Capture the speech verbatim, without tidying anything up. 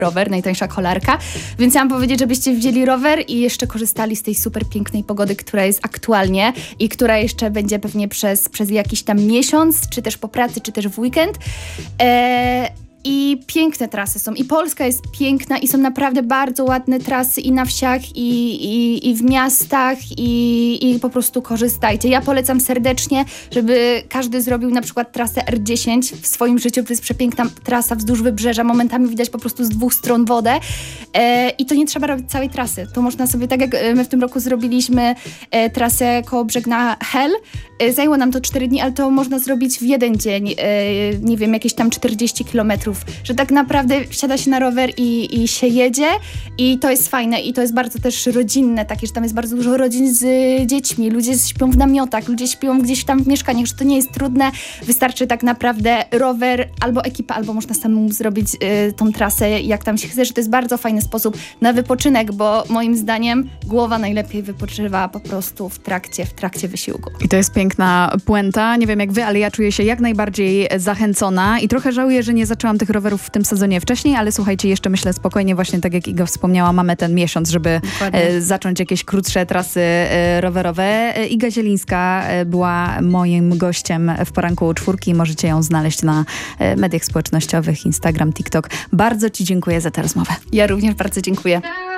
rower, najtańsza kolarka. Więc chciałam powiedzieć, żebyście wzięli rower i jeszcze korzystali z tej super pięknej pogody, która jest aktualnie i która jeszcze będzie pewnie przez, przez jakiś tam miesiąc, czy też po pracy, czy też w weekend. Eee, I piękne trasy są. I Polska jest piękna i są naprawdę bardzo ładne trasy i na wsiach, i, i, i w miastach, i, i po prostu korzystajcie. Ja polecam serdecznie, żeby każdy zrobił na przykład trasę R dziesięć w swoim życiu. To jest przepiękna trasa wzdłuż wybrzeża. Momentami widać po prostu z dwóch stron wodę. E, I to nie trzeba robić całej trasy. To można sobie, tak jak my w tym roku zrobiliśmy e, trasę koło Brzegna Hel. E, zajęło nam to cztery dni, ale to można zrobić w jeden dzień. E, nie wiem, jakieś tam czterdzieści kilometrów. Że tak naprawdę wsiada się na rower i, i się jedzie i to jest fajne i to jest bardzo też rodzinne, takie, że tam jest bardzo dużo rodzin z dziećmi, ludzie śpią w namiotach, ludzie śpią gdzieś tam w mieszkaniach, że to nie jest trudne, wystarczy tak naprawdę rower albo ekipa, albo można samemu zrobić y, tą trasę jak tam się chce, że to jest bardzo fajny sposób na wypoczynek, bo moim zdaniem głowa najlepiej wypoczywa po prostu w trakcie, w trakcie wysiłku. I to jest piękna puenta, nie wiem jak wy, ale ja czuję się jak najbardziej zachęcona i trochę żałuję, że nie zaczęłam tych rowerów w tym sezonie wcześniej, ale słuchajcie, jeszcze myślę spokojnie, właśnie tak jak Iga wspomniała, mamy ten miesiąc, żeby e, zacząć jakieś krótsze trasy e, rowerowe. E, Iga Zielińska e, była moim gościem w Poranku Czwórki. Możecie ją znaleźć na e, mediach społecznościowych, Instagram, TikTok. Bardzo ci dziękuję za tę rozmowę. Ja również bardzo dziękuję.